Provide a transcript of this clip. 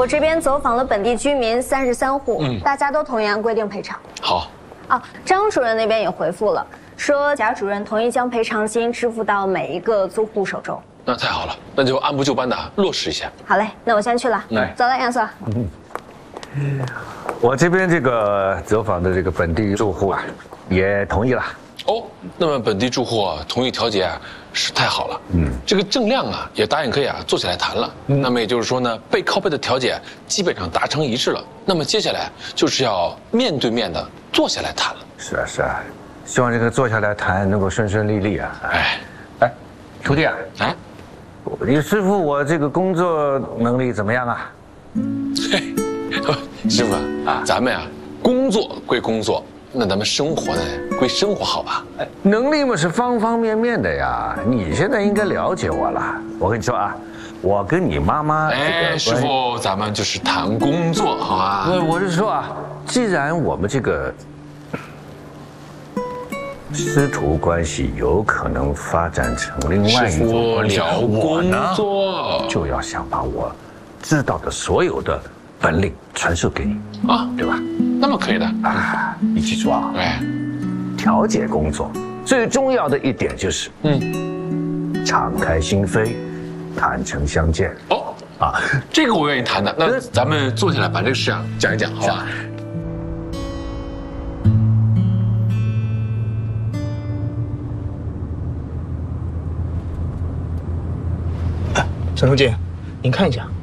我这边走访了本地居民33户，大家都同意按规定赔偿。 好。 啊，张主任那边也回复了，说贾主任同意将赔偿金支付到每一个租户手中。 那太好了，那就按部就班的落实一下。 好嘞，那我先去了。走了，杨 Sir。 我这边这个走访的这个本地住户啊，也同意了。 哦，那么本地住户啊同意调解啊，是太好了。这个郑亮啊也答应可以啊坐下来谈了。那么也就是说呢，背靠背的调解基本上达成一致了。那么接下来就是要面对面的坐下来谈了。 是啊是啊，希望这个坐下来谈能够顺顺利利啊。哎，徒弟啊，你师傅我这个工作能力怎么样啊？ 嘿，师傅啊，咱们呀工作归工作。那咱们生活呢，归生活，好吧？ 能力嘛是方方面面的呀。你现在应该了解我了。我跟你说啊，我跟你妈妈师傅，咱们就是谈工作，好吧？ 我是说啊，既然我们这个师徒关系有可能发展成另外一种关系，我呢就要想把我知道的所有的本领传授给你啊，对吧？ 那么可以的啊，你记住啊，调解工作最重要的一点就是敞开心扉，坦诚相见。 这个我愿意谈的。那咱们坐下来把这个事啊讲一讲，好吧？ 沈书记，您看一下。